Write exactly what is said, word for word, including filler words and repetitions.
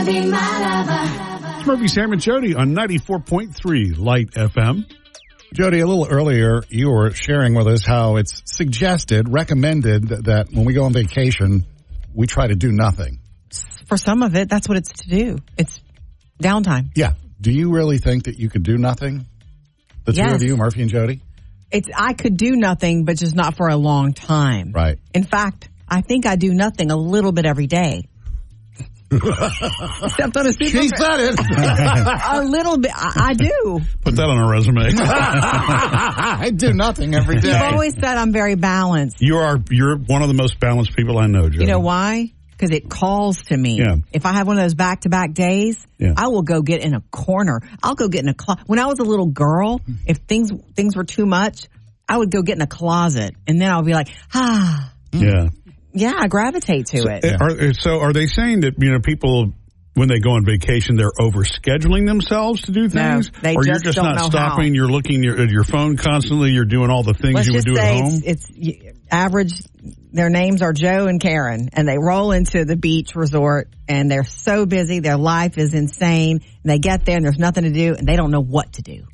It's Murphy, Sam, and Jody on ninety-four point three Light F M. Jody, a little earlier, you were sharing with us how it's suggested, recommended that when we go on vacation, we try to do nothing. For some of it, that's what it's to do. It's downtime. Yeah. Do you really think that you could do nothing? The yes. two of you, Murphy and Jody? It's I could do nothing, but just not for a long time. Right. In fact, I think I do nothing a little bit every day. Except on a super She said it. A little bit. I, I do. Put that on a resume. I do nothing every day. You've always said I'm very balanced. You are, you're one of the most balanced people I know, Jody. You know why? Because it calls to me. Yeah. If I have one of those back-to-back days, yeah. I will go get in a corner. I'll go get in a closet. When I was a little girl, if things things were too much, I would go get in a closet. And then I'll be like, ah. Yeah. Yeah, I gravitate to so, it. Are, so are they saying that, you know, people, when they go on vacation, they're overscheduling themselves to do things? No, they or just you're just don't not know stopping, how. You're looking at your phone constantly, you're doing all the things Let's you would just do say at home? It's, it's average. Their names are Joe and Karen, and they roll into the beach resort, and they're so busy. Their life is insane. And they get there, and there's nothing to do, and they don't know what to do.